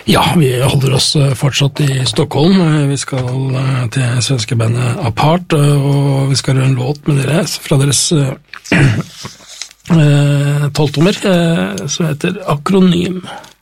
Ja, vi holder oss fortsatt i Stockholm. Vi skal til svenske bandet Apart, og vi skal høre en låt med dere fra deres 12-tommer, som heter Akronym.